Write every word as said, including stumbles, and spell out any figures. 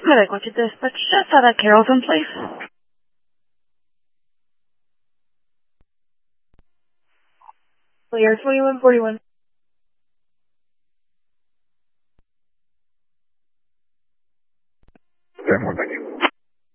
Medical to dispatch. Just out at Carrollton, please. Clear twenty-one forty-one. ten one, thank you.